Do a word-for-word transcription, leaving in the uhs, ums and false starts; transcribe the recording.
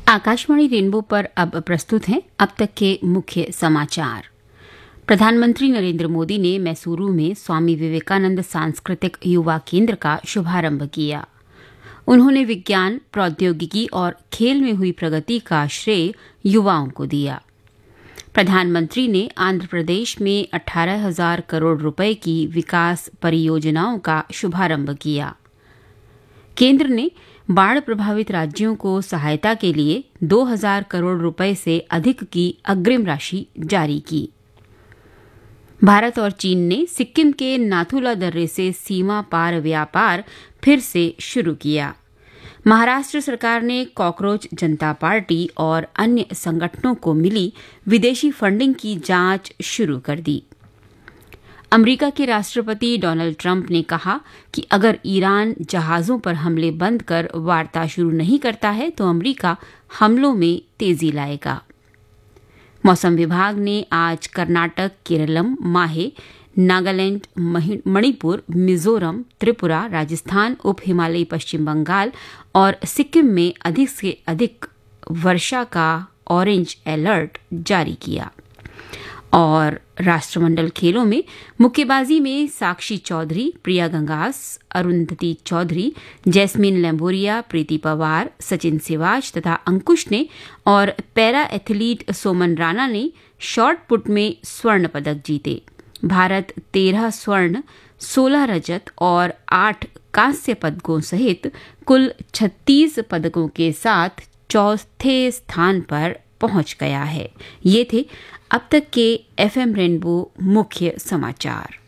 Akashvani rainbow पर अब प्रस्तुत हैं अब तक के मुख्य समाचार। प्रधानमंत्री नरेंद्र मोदी ने मैसूरू में स्वामी विवेकानंद सांस्कृतिक युवा केंद्र का शुभारंभ किया। उन्होंने विज्ञान, प्रौद्योगिकी और खेल में हुई प्रगति का श्रेय युवाओं को दिया। प्रधानमंत्री ने आंध्र प्रदेश में अठारह हजार करोड़ रुपए की विकास परियोजनाओं का शुभारंभ किया। केंद्र ने बाढ़ प्रभावित राज्यों को सहायता के लिए दो हजार करोड़ रुपए से अधिक की अग्रिम राशि जारी की। भारत और चीन ने सिक्किम के नाथुला दर्रे से सीमा पार व्यापार फिर से शुरू किया। महाराष्ट्र सरकार ने कॉकरोच जनता पार्टी और अन्य संगठनों को मिली विदेशी फंडिंग की जांच शुरू कर दी। अमेरिका के राष्ट्रपति डोनाल्ड ट्रंप ने कहा कि अगर ईरान जहाजों पर हमले बंद कर वार्ता शुरू नहीं करता है तो अमेरिका हमलों में तेजी लाएगा। मौसम विभाग ने आज कर्नाटक, केरलम, माहे, नागालैंड, मणिपुर, मिजोरम, त्रिपुरा, राजस्थान, उप हिमालयी पश्चिम बंगाल और सिक्किम में अधिक से अधिक वर्षा का ऑरेंज अलर्ट जारी किया। और राष्ट्रमंडल खेलों में मुक्केबाजी में साक्षी चौधरी, प्रिया गंगास, अरुंधति चौधरी, जैस्मिन लैम्बोरिया, प्रीति पवार, सचिन सिवाच तथा अंकुश ने और पैरा एथलीट सोमन राणा ने शॉट पुट में स्वर्ण पदक जीते। भारत तेरह स्वर्ण, सोलह रजत और आठ कांस्य पदकों सहित कुल छत्तीस पदकों के साथ चौथे स्थान पर पहुंच गया है। ये थे अब तक के एफएम रेनबो मुख्य समाचार।